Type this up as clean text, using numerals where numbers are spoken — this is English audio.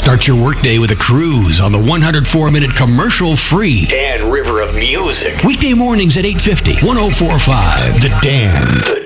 Start your workday with a cruise on the 104-minute commercial-free Dan River of Music. Weekday mornings at 8:50, 104.5, The Dan.